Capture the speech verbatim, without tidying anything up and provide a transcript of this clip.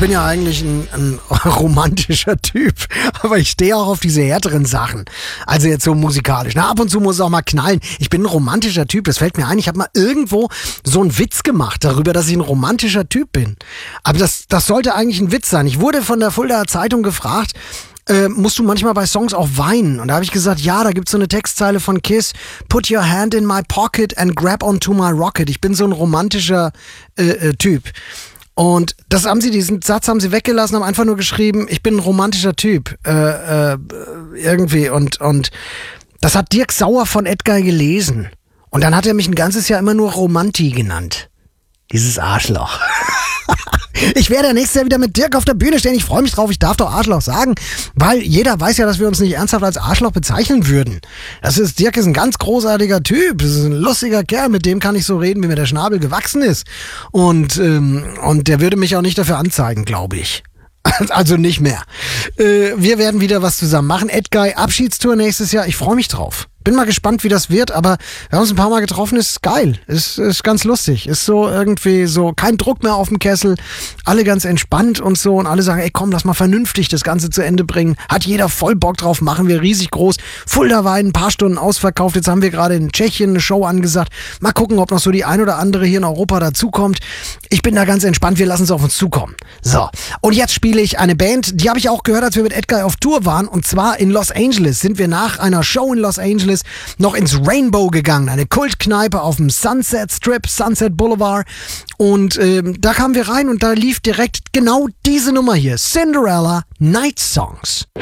bin ja eigentlich ein, ein romantischer Typ, aber ich stehe auch auf diese härteren Sachen. Also jetzt so musikalisch. Na, ab und zu muss es auch mal knallen. Ich bin ein romantischer Typ, das fällt mir ein. Ich habe mal irgendwo so einen Witz gemacht darüber, dass ich ein romantischer Typ bin. Aber das, das sollte eigentlich ein Witz sein. Ich wurde von der Fuldaer Zeitung gefragt, Äh, musst du manchmal bei Songs auch weinen? Und da habe ich gesagt, ja, da gibt's so eine Textzeile von Kiss, Put your hand in my pocket and grab onto my rocket. Ich bin so ein romantischer äh, äh, Typ. Und das haben sie, diesen Satz haben sie weggelassen, haben einfach nur geschrieben, ich bin ein romantischer Typ. Äh, äh, irgendwie. Und, und das hat Dirk Sauer von Edguy gelesen. Und dann hat er mich ein ganzes Jahr immer nur Romanti genannt. Dieses Arschloch. Ich werde nächstes Jahr wieder mit Dirk auf der Bühne stehen. Ich freue mich drauf. Ich darf doch Arschloch sagen, weil jeder weiß ja, dass wir uns nicht ernsthaft als Arschloch bezeichnen würden. Das ist, Dirk ist ein ganz großartiger Typ. Das ist ein lustiger Kerl. Mit dem kann ich so reden, wie mir der Schnabel gewachsen ist. Und, ähm, und der würde mich auch nicht dafür anzeigen, glaube ich. Also nicht mehr. Äh, wir werden wieder was zusammen machen. Edguy, Abschiedstour nächstes Jahr. Ich freue mich drauf. Bin mal gespannt, wie das wird, aber wir haben uns ein paar Mal getroffen, ist geil, ist, ist ganz lustig, ist so irgendwie so kein Druck mehr auf dem Kessel, alle ganz entspannt und so und alle sagen, ey komm, lass mal vernünftig das Ganze zu Ende bringen, hat jeder voll Bock drauf, machen wir riesig groß, Fulda war in ein paar Stunden ausverkauft, jetzt haben wir gerade in Tschechien eine Show angesagt, mal gucken, ob noch so die ein oder andere hier in Europa dazukommt, ich bin da ganz entspannt, wir lassen es auf uns zukommen. So, und jetzt spiele ich eine Band, die habe ich auch gehört, als wir mit Edguy auf Tour waren und zwar in Los Angeles, sind wir nach einer Show in Los Angeles noch ins Rainbow gegangen, eine Kultkneipe auf dem Sunset Strip, Sunset Boulevard und ähm, da kamen wir rein und da lief direkt genau diese Nummer hier, Cinderella Night Songs.